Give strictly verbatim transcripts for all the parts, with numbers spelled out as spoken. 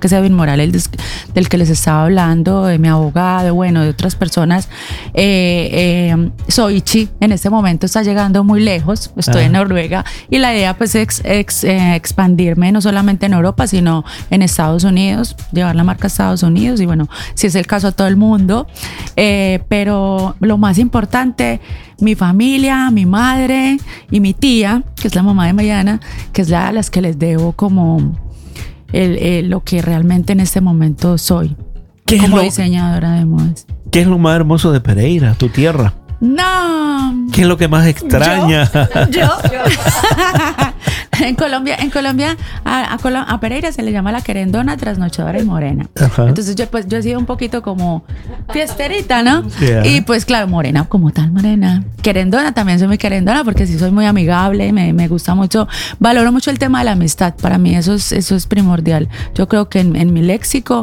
que es Edwin Morales, del que les estaba hablando, de mi abogado, bueno, de otras personas. Eh, eh, Soichi en este momento está llegando muy lejos, estoy ah. en Noruega, y la idea pues es ex, eh, expandirme no solamente en Europa, sino en Estados Unidos, llevar la marca a Estados Unidos, y bueno, si es el caso a todo el mundo. Eh, pero lo más importante, mi familia, mi madre y mi tía, que es la mamá de Mariana, que es la a las que les debo como el, el, lo que realmente en este momento soy como lo, diseñadora de modas. ¿Qué es lo más hermoso de Pereira, tu tierra? No. ¿Qué es lo que más extraña? Yo. Yo. En Colombia, en Colombia a, a, a Pereira se le llama la querendona, trasnochadora y morena. Ajá. Entonces yo pues yo he sido un poquito como fiesterita, ¿no? Yeah. Y pues claro, morena como tal, morena. Querendona, también soy muy querendona porque sí soy muy amigable, me, me gusta mucho, valoro mucho el tema de la amistad. Para mí eso es, eso es primordial. Yo creo que en, en mi léxico,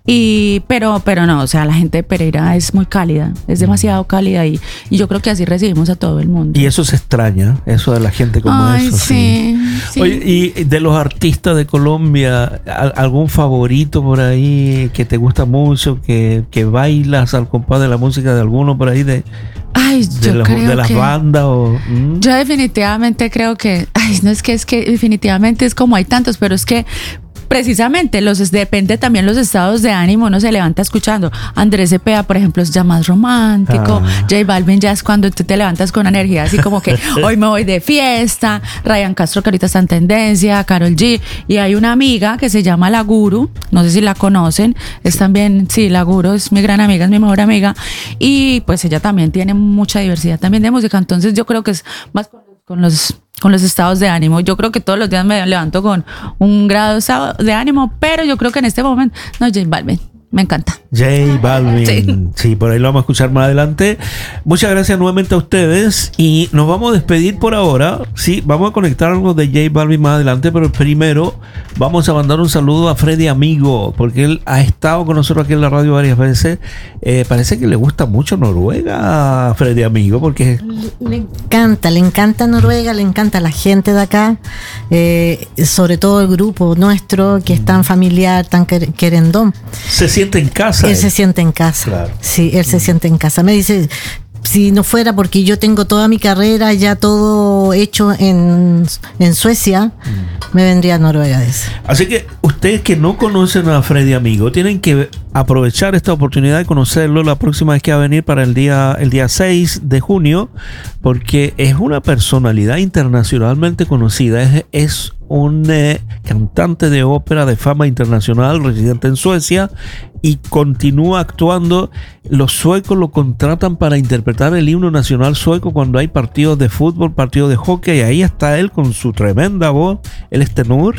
y pero, pero no, o sea, la gente de Pereira es muy cálida, es demasiado cálida, y, y yo creo que así recibimos a todo el mundo. Y eso se extraña, eso de la gente como Ay, eso. Sí. sí. Sí. Oye, y de los artistas de Colombia, ¿algún favorito por ahí que te gusta mucho, que, que bailas al compás de la música de alguno por ahí de, ay, de, yo los, creo de las que, bandas? O, ¿mm? Yo definitivamente creo que, ay, no es que es que definitivamente es como hay tantos, pero es que precisamente los depende también los estados de ánimo, uno se levanta escuchando. Andrés Cepeda, por ejemplo, es ya más romántico. Ah. J Balvin ya es cuando tú te levantas con energía así como que hoy me voy de fiesta. Ryan Castro, que ahorita está en tendencia, Karol G, y hay una amiga que se llama La Guru, no sé si la conocen, es también, sí, La Guru es mi gran amiga, es mi mejor amiga, y pues ella también tiene mucha diversidad también de música, entonces yo creo que es más con, con los con los estados de ánimo. Yo creo que todos los días me levanto con un grado de ánimo, pero yo creo que en este momento, no, J Balvin, me encanta. J Balvin, sí. sí, por ahí lo vamos a escuchar más adelante. Muchas gracias nuevamente a ustedes y nos vamos a despedir por ahora. Sí, vamos a conectar algo de J Balvin más adelante, pero primero vamos a mandar un saludo a Freddy Amigo, porque él ha estado con nosotros aquí en la radio varias veces. Eh, parece que le gusta mucho Noruega a Freddy Amigo, porque le, le encanta, le encanta Noruega, le encanta la gente de acá, eh, sobre todo el grupo nuestro que es tan familiar, tan querendón. Se siente en casa. Él, él se siente en casa. Claro. Sí, él se siente en casa. Me dice, si no fuera porque yo tengo toda mi carrera ya todo hecho en, en Suecia, mm. me vendría a Noruega de eso. Así que ustedes que no conocen a Freddy Amigo tienen que aprovechar esta oportunidad de conocerlo la próxima vez que va a venir para el día, el día seis de junio, porque es una personalidad internacionalmente conocida. Es, es un eh, cantante de ópera de fama internacional, residente en Suecia, y continúa actuando. Los suecos lo contratan para interpretar el himno nacional sueco cuando hay partidos de fútbol, partidos de hockey, y ahí está él con su tremenda voz. Él es tenor.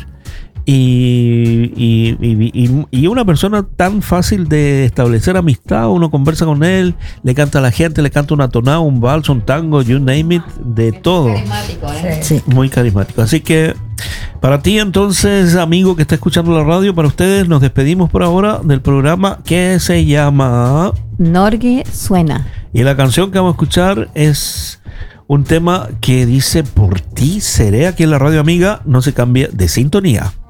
Y, y, y, y, y una persona tan fácil de establecer amistad. Uno conversa con él, le canta a la gente, le canta una tonada, un vals, un tango, you name it, de todo. Muy carismático, ¿eh? Sí. Muy carismático. Así que para ti entonces, amigo que está escuchando la radio, para ustedes nos despedimos por ahora del programa que se llama Norge Suena. Y la canción que vamos a escuchar es un tema que dice: por ti seré, aquí en la radio amiga. No se cambie de sintonía.